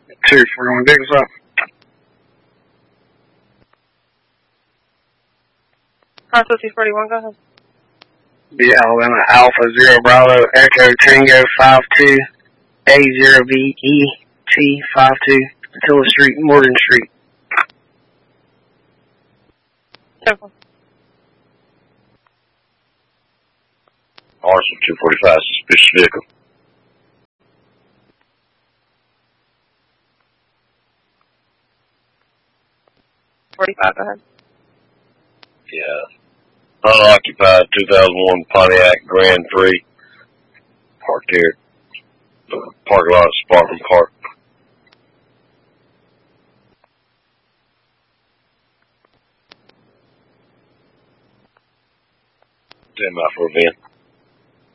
2, we're going to dig this up. Hospital 241, go ahead. Be Alabama Alpha 0 Bravo Echo Tango 52 A0VET 52 Attila Street, Morgan Street. Temple. Arsenal 245, suspicious vehicle. Go ahead. Yeah. Unoccupied 2001 Pontiac Grand Prix. Parked here. Parking lot, Spartan Park. Stand by for a van.